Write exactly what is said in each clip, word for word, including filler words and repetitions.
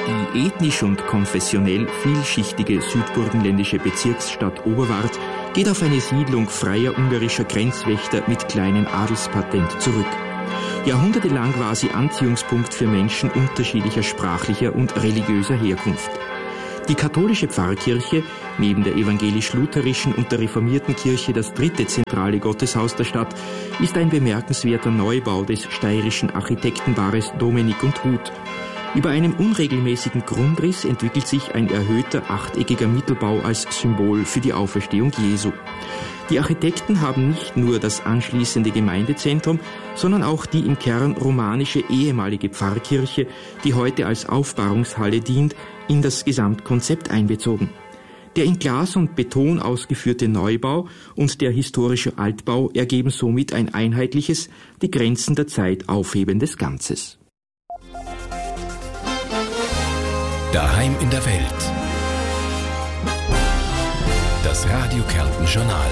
Die ethnisch und konfessionell vielschichtige südburgenländische Bezirksstadt Oberwart geht auf eine Siedlung freier ungarischer Grenzwächter mit kleinem Adelspatent zurück. Jahrhundertelang war sie Anziehungspunkt für Menschen unterschiedlicher sprachlicher und religiöser Herkunft. Die katholische Pfarrkirche, neben der evangelisch-lutherischen und der reformierten Kirche das dritte zentrale Gotteshaus der Stadt, ist ein bemerkenswerter Neubau des steirischen Architektenpaares Dominik und Huth. Über einem unregelmäßigen Grundriss entwickelt sich ein erhöhter achteckiger Mittelbau als Symbol für die Auferstehung Jesu. Die Architekten haben nicht nur das anschließende Gemeindezentrum, sondern auch die im Kern romanische ehemalige Pfarrkirche, die heute als Aufbahrungshalle dient, in das Gesamtkonzept einbezogen. Der in Glas und Beton ausgeführte Neubau und der historische Altbau ergeben somit ein einheitliches, die Grenzen der Zeit aufhebendes Ganzes. Daheim in der Welt. Das Radio Kärnten Journal.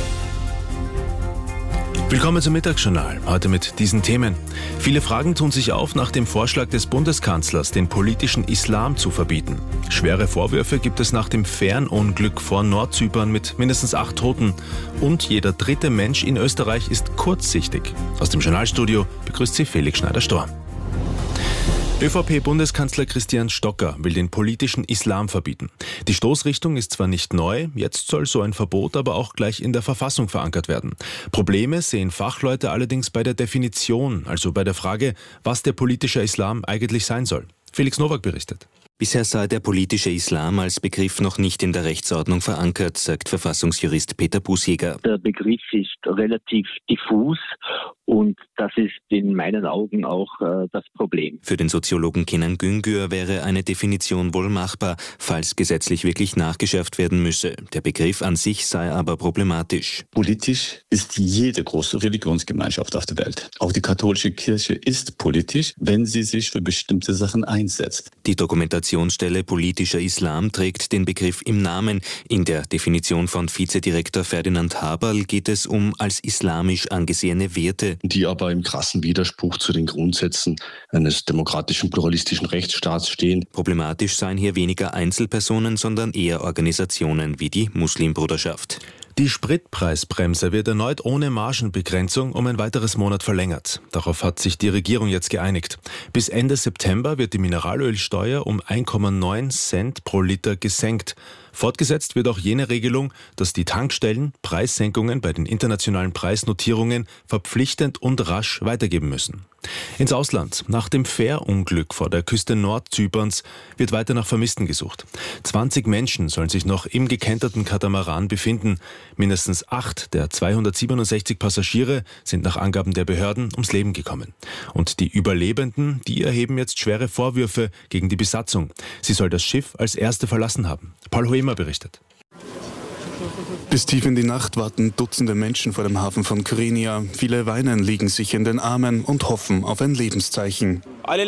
Willkommen zum Mittagsjournal, heute mit diesen Themen. Viele Fragen tun sich auf nach dem Vorschlag des Bundeskanzlers, den politischen Islam zu verbieten. Schwere Vorwürfe gibt es nach dem Fährenunglück vor Nordzypern mit mindestens acht Toten. Und jeder dritte Mensch in Österreich ist kurzsichtig. Aus dem Journalstudio begrüßt Sie Felix Schneider-Storm. ÖVP-Bundeskanzler Christian Stocker will den politischen Islam verbieten. Die Stoßrichtung ist zwar nicht neu, jetzt soll so ein Verbot aber auch gleich in der Verfassung verankert werden. Probleme sehen Fachleute allerdings bei der Definition, also bei der Frage, was der politische Islam eigentlich sein soll. Felix Nowak berichtet. Bisher sei der politische Islam als Begriff noch nicht in der Rechtsordnung verankert, sagt Verfassungsjurist Peter Busjäger. Der Begriff ist relativ diffus und das ist in meinen Augen auch äh, das Problem. Für den Soziologen Kenan Güngör wäre eine Definition wohl machbar, falls gesetzlich wirklich nachgeschärft werden müsse. Der Begriff an sich sei aber problematisch. Politisch ist jede große Religionsgemeinschaft auf der Welt. Auch die katholische Kirche ist politisch, wenn sie sich für bestimmte Sachen einsetzt. Die Dokumentationsstelle Politischer Islam trägt den Begriff im Namen. In der Definition von Vizedirektor Ferdinand Haberl geht es um als islamisch angesehene Werte, die aber im krassen Widerspruch zu den Grundsätzen eines demokratischen, pluralistischen Rechtsstaats stehen. Problematisch seien hier weniger Einzelpersonen, sondern eher Organisationen wie die Muslimbruderschaft. Die Spritpreisbremse wird erneut ohne Margenbegrenzung um ein weiteres Monat verlängert. Darauf hat sich die Regierung jetzt geeinigt. Bis Ende September wird die Mineralölsteuer um eins Komma neun Cent pro Liter gesenkt. Fortgesetzt wird auch jene Regelung, dass die Tankstellen Preissenkungen bei den internationalen Preisnotierungen verpflichtend und rasch weitergeben müssen. Ins Ausland. Nach dem Fährunglück vor der Küste Nordzyperns wird weiter nach Vermissten gesucht. zwanzig Menschen sollen sich noch im gekenterten Katamaran befinden. Mindestens acht der zweihundertsiebenundsechzig Passagiere sind nach Angaben der Behörden ums Leben gekommen. Und die Überlebenden, die erheben jetzt schwere Vorwürfe gegen die Besatzung. Sie soll das Schiff als erste verlassen haben. Paul Hoemer berichtet. Bis tief in die Nacht warten Dutzende Menschen vor dem Hafen von Kyrenia. Viele weinen, liegen sich in den Armen und hoffen auf ein Lebenszeichen.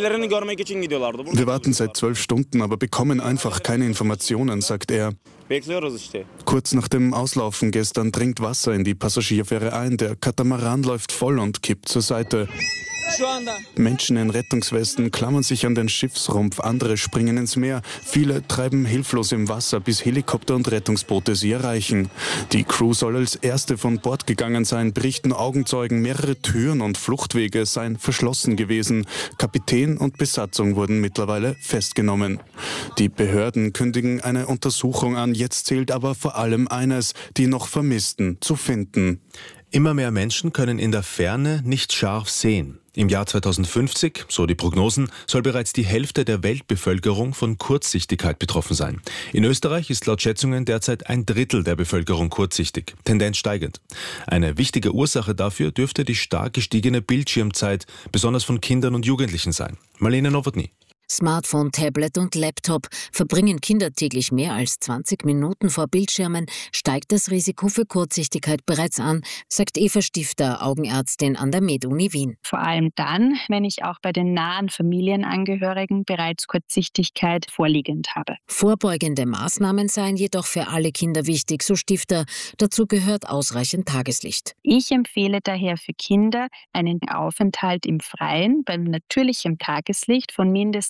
Wir warten seit zwölf Stunden, aber bekommen einfach keine Informationen, sagt er. Kurz nach dem Auslaufen gestern dringt Wasser in die Passagierfähre ein. Der Katamaran läuft voll und kippt zur Seite. Menschen in Rettungswesten klammern sich an den Schiffsrumpf, andere springen ins Meer. Viele treiben hilflos im Wasser, bis Helikopter und Rettungsboote sie erreichen. Die Crew soll als erste von Bord gegangen sein, berichten Augenzeugen. Mehrere Türen und Fluchtwege seien verschlossen gewesen. Kapitän und Besatzung wurden mittlerweile festgenommen. Die Behörden kündigen eine Untersuchung an. Jetzt zählt aber vor allem eines, die noch Vermissten zu finden. Immer mehr Menschen können in der Ferne nicht scharf sehen. Im Jahr zweitausendfünfzig, so die Prognosen, soll bereits die Hälfte der Weltbevölkerung von Kurzsichtigkeit betroffen sein. In Österreich ist laut Schätzungen derzeit ein Drittel der Bevölkerung kurzsichtig, Tendenz steigend. Eine wichtige Ursache dafür dürfte die stark gestiegene Bildschirmzeit, besonders von Kindern und Jugendlichen sein. Marlene Nowotny. Smartphone, Tablet und Laptop. Verbringen Kinder täglich mehr als zwanzig Minuten vor Bildschirmen, steigt das Risiko für Kurzsichtigkeit bereits an, sagt Eva Stifter, Augenärztin an der Med-Uni Wien. Vor allem dann, wenn ich auch bei den nahen Familienangehörigen bereits Kurzsichtigkeit vorliegend habe. Vorbeugende Maßnahmen seien jedoch für alle Kinder wichtig, so Stifter. Dazu gehört ausreichend Tageslicht. Ich empfehle daher für Kinder einen Aufenthalt im Freien bei natürlichem Tageslicht von mindestens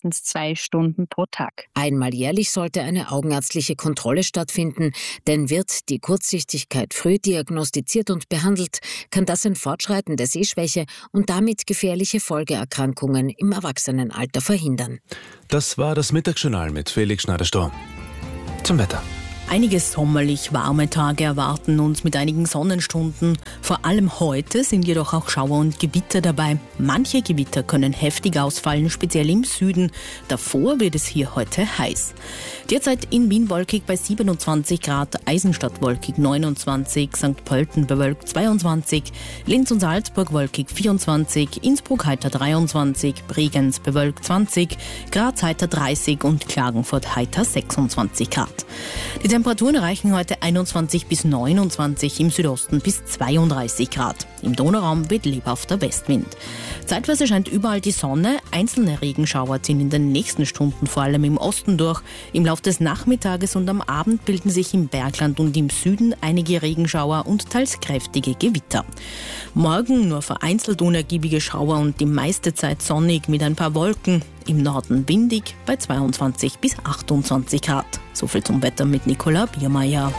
mindestens zwei Stunden pro Tag. Einmal jährlich sollte eine augenärztliche Kontrolle stattfinden, denn wird die Kurzsichtigkeit früh diagnostiziert und behandelt, kann das ein Fortschreiten der Sehschwäche und damit gefährliche Folgeerkrankungen im Erwachsenenalter verhindern. Das war das Mittagsjournal mit Felix Schneider-Sturm. Zum Wetter. Einige sommerlich warme Tage erwarten uns mit einigen Sonnenstunden. Vor allem heute sind jedoch auch Schauer und Gewitter dabei. Manche Gewitter können heftig ausfallen, speziell im Süden. Davor wird es hier heute heiß. Derzeit in Wien wolkig bei siebenundzwanzig Grad, Eisenstadt wolkig neunundzwanzig, Sankt Pölten bewölkt zweiundzwanzig, Linz und Salzburg wolkig vierundzwanzig, Innsbruck heiter dreiundzwanzig, Bregenz bewölkt zwanzig, Graz heiter dreißig und Klagenfurt heiter sechsundzwanzig Grad. Die Temperaturen erreichen heute einundzwanzig bis neunundzwanzig, im Südosten bis zweiunddreißig Grad. Im Donauraum weht lebhafter Westwind. Zeitweise scheint überall die Sonne. Einzelne Regenschauer ziehen in den nächsten Stunden vor allem im Osten durch. Im Laufe des Nachmittages und am Abend bilden sich im Bergland und im Süden einige Regenschauer und teils kräftige Gewitter. Morgen nur vereinzelt unergiebige Schauer und die meiste Zeit sonnig mit ein paar Wolken. Im Norden windig bei zweiundzwanzig bis achtundzwanzig Grad. So viel zum Wetter mit Nicola Biermeier.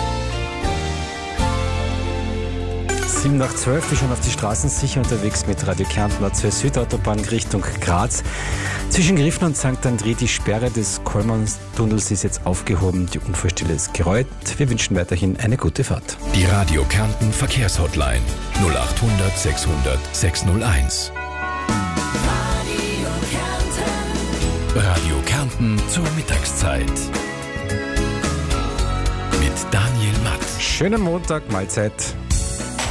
sieben nach zwölf, wir schon auf die Straßen sicher unterwegs mit Radio Kärnten A zwei Südautobahn Richtung Graz. Zwischen Griffen und Sankt André die Sperre des Kollmannstunnels ist jetzt aufgehoben. Die Unfallstelle ist geräumt. Wir wünschen weiterhin eine gute Fahrt. Die Radio Kärnten Verkehrshotline null achthundert sechshundert sechshunderteins. Radio Kärnten zur Mittagszeit. Mit Daniel Matt. Schönen Montag, Mahlzeit.